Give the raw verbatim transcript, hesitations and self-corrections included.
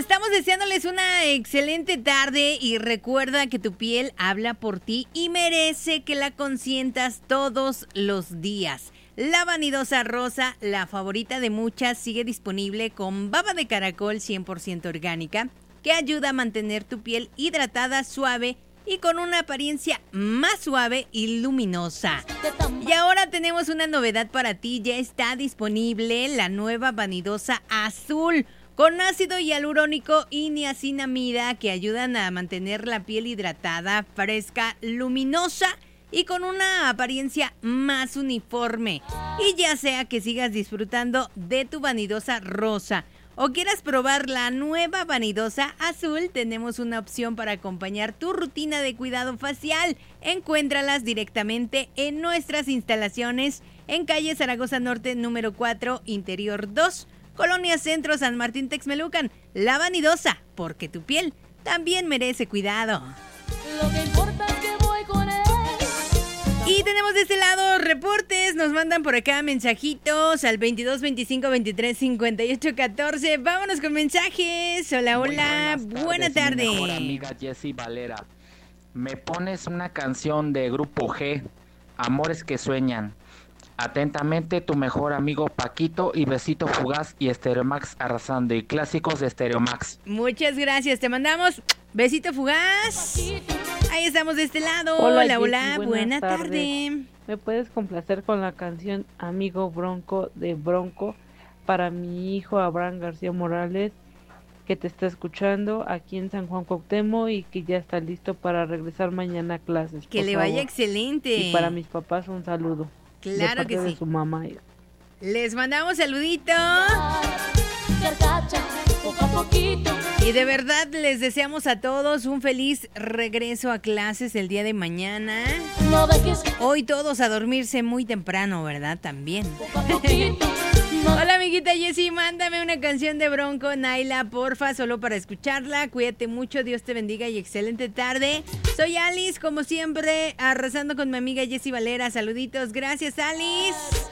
estamos deseándoles una excelente tarde y recuerda que tu piel habla por ti y merece que la consientas todos los días. La vanidosa rosa, la favorita de muchas, sigue disponible con baba de caracol cien por ciento orgánica que ayuda a mantener tu piel hidratada, suave y con una apariencia más suave y luminosa. Y ahora tenemos una novedad para ti, ya está disponible la nueva vanidosa azul con ácido hialurónico y niacinamida que ayudan a mantener la piel hidratada, fresca, luminosa y con una apariencia más uniforme. Y ya sea que sigas disfrutando de tu vanidosa rosa o quieras probar la nueva vanidosa azul, tenemos una opción para acompañar tu rutina de cuidado facial. Encuéntralas directamente en nuestras instalaciones en calle Zaragoza Norte número cuatro, Interior dos, Colonia Centro, San Martín Texmelucan. La vanidosa, porque tu piel también merece cuidado. Lo que importa es que voy con él. Y tenemos de este lado reportes, nos mandan por acá mensajitos al veintidós veinticinco veintitrés cincuenta y ocho catorce. Vámonos con mensajes. Hola, hola, buena tarde. Mi mejor amiga Jessie Valera, me pones una canción de Grupo G, Amores que Sueñan. Atentamente, tu mejor amigo Paquito y Besito Fugaz y Stereomax arrasando y clásicos de Stereomax. Muchas gracias, te mandamos besito fugaz. Ahí estamos de este lado. Hola, hola, hola, Jessie, buena buenas tarde. ¿Me puedes complacer con la canción Amigo Bronco de Bronco para mi hijo Abraham García Morales, que te está escuchando aquí en San Juan Cuauhtémoc y que ya está listo para regresar mañana a clases? Que por le favor. vaya excelente. Y para mis papás un saludo. Claro de parte que de sí. su mamá. Les mandamos saluditos. Carcacha, poco a poquito. Y de verdad les deseamos a todos un feliz regreso a clases el día de mañana. No dejes Hoy todos a dormirse muy temprano, ¿verdad? También. poco a poquito. No Hola, amiguita Jessie, mándame una canción de Bronco, Naila, porfa, solo para escucharla. Cuídate mucho, Dios te bendiga y excelente tarde. Soy Alice, como siempre, arrasando con mi amiga Jessie Valera. Saluditos, gracias, Alice.